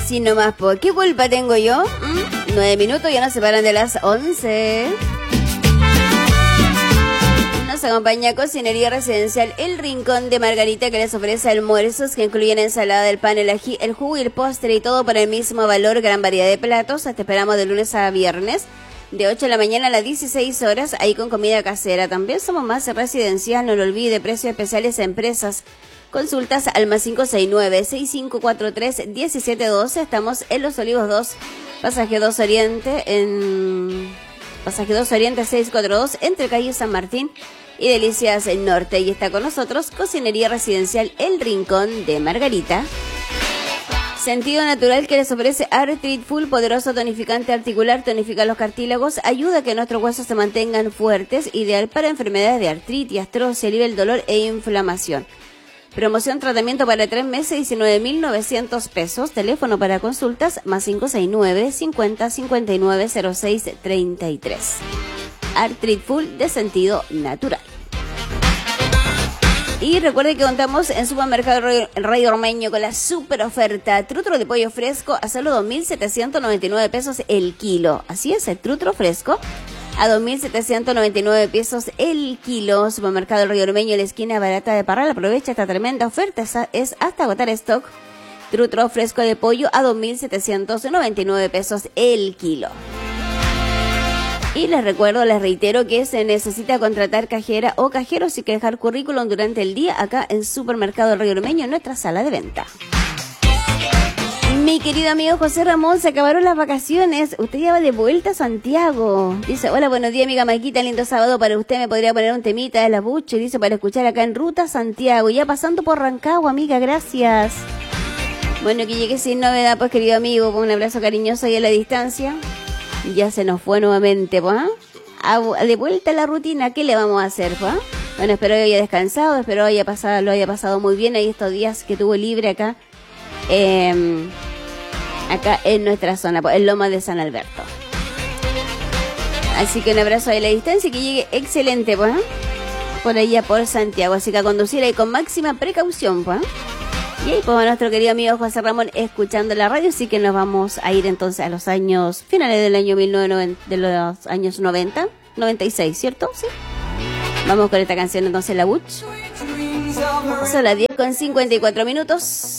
Así nomás, ¿por qué culpa tengo yo? 9 minutos, ya nos separan de las 11. Nos acompaña Cocinería Residencial El Rincón de Margarita, que les ofrece almuerzos que incluyen ensalada, el pan, el ají, el jugo y el postre, y todo por el mismo valor, gran variedad de platos. Te esperamos de lunes a viernes, de 8 de la mañana a las 16 horas, ahí con comida casera. También somos más residencial, no lo olvide, precios especiales a empresas. Consultas al más 569-6543-1712. Estamos en Los Olivos 2, Pasaje 2 Oriente, en Pasaje 2 Oriente 642, entre calle San Martín y Delicias Norte. Y está con nosotros Cocinería Residencial El Rincón de Margarita. Sentido Natural, que les ofrece Arthrit Full, poderoso tonificante articular, tonifica los cartílagos, ayuda a que nuestros huesos se mantengan fuertes, ideal para enfermedades de artritis, artrosis, alivia el dolor e inflamación. Promoción tratamiento para 3 meses, 19.900 pesos. Teléfono para consultas más 569 50 59 06 33. Arthrit Full de Sentido Natural. Y recuerde que contamos en Supermercado Rey Ormeño con la super oferta. Trutro de pollo fresco a solo 2.799 pesos el kilo. Así es, el trutro fresco a 2.799 pesos el kilo. Supermercado El Río Ormeño, en la esquina barata de Parral. Aprovecha esta tremenda oferta, es hasta agotar stock. Trutro fresco de pollo a 2.799 pesos el kilo. Y les reitero que se necesita contratar cajera o cajero si quiere dejar currículum durante el día acá en Supermercado El Río Ormeño, en nuestra sala de venta. Mi querido amigo José Ramón, se acabaron las vacaciones. Usted ya va de vuelta a Santiago. Dice, hola, buenos días, amiga Maquita, lindo sábado para usted. Me podría poner un temita de la Buche, dice, para escuchar acá en Ruta Santiago. Ya pasando por Rancagua, amiga, gracias. Bueno, que llegue sin novedad, pues, querido amigo, con un abrazo cariñoso ahí a la distancia. Ya se nos fue nuevamente, pues. De vuelta a la rutina, ¿qué le vamos a hacer, pues? Bueno, espero que haya descansado, espero lo haya pasado muy bien ahí estos días que tuvo libre acá. Acá en nuestra zona, en Lomas de San Alberto. Así que un abrazo ahí a la distancia y que llegue excelente, pues, por allá por Santiago. Así que a conducir ahí con máxima precaución, pues. Y ahí pues nuestro querido amigo José Ramón escuchando la radio. Así que nos vamos a ir entonces a los años finales del año 1990, de los años 90, 96, ¿cierto? Sí. Vamos con esta canción entonces, La Butch. Son las 10:54.